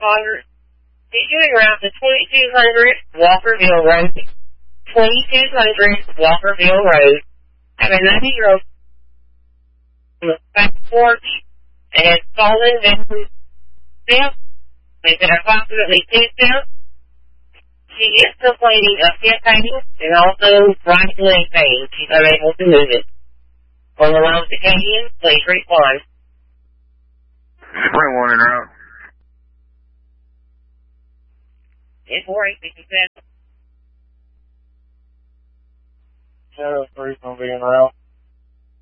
responders. Issuing route to 2200 Walkerville Road. 2200 Walkerville Road. Have a 90-year-old on the back porch and has fallen down the steps. It's at approximately 2 steps. She is complaining of hip pain and also right leg pain. She's unable to move it. On the line with Acadian, please respond. Spring 1 en route. 10-4-8-57. Shadow 3's gonna be en route.